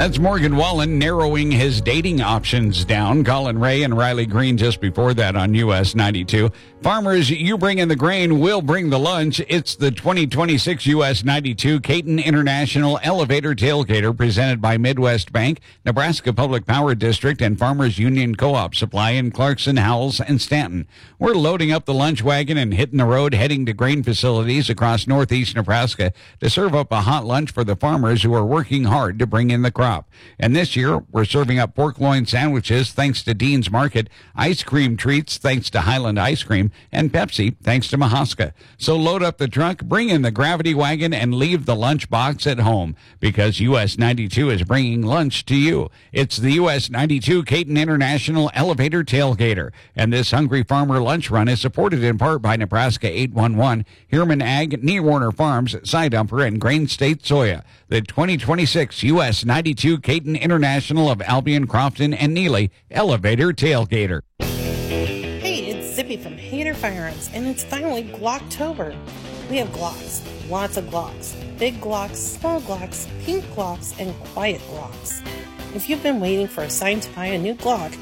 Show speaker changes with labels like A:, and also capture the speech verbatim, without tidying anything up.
A: That's Morgan Wallen narrowing his dating options down. Colin Ray and Riley Green just before that on U S ninety-two. Farmers, you bring in the grain, we'll bring the lunch. It's the twenty twenty-six U S ninety-two Caton International Elevator Tailgater presented by Midwest Bank, Nebraska Public Power District, and Farmers Union Co-op Supply in Clarkson, Howells, and Stanton. We're loading up the lunch wagon and hitting the road, heading to grain facilities across northeast Nebraska to serve up a hot lunch for the farmers who are working hard to bring in the crop. And this year, we're serving up pork loin sandwiches thanks to Dean's Market, ice cream treats thanks to Highland Ice Cream, and Pepsi thanks to Mahaska. So load up the truck, bring in the gravity wagon, and leave the lunch box at home, because U S ninety-two is bringing lunch to you. It's the U S ninety-two Caton International Elevator Tailgater, and this Hungry Farmer Lunch Run is supported in part by Nebraska eight one one, Herman Ag, Near Warner Farms, Sidumper, and Grain State Soya. The twenty twenty-six U S ninety-two Caton International of Albion, Crofton, and Neely Elevator Tailgater.
B: Hey, it's Zippy from Hader Firearms, and it's finally Glocktober. We have Glocks, lots of Glocks, big Glocks, small Glocks, pink Glocks, and quiet Glocks. If you've been waiting for a sign to buy a new Glock,